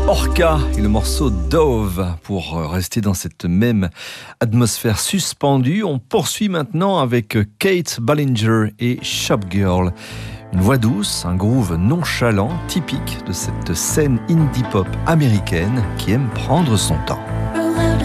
Orca et le morceau Dove. Pour rester dans cette même atmosphère suspendue, on poursuit maintenant avec Kate Ballinger et Shopgirl. Une voix douce, un groove nonchalant, typique de cette scène indie pop américaine qui aime prendre son temps.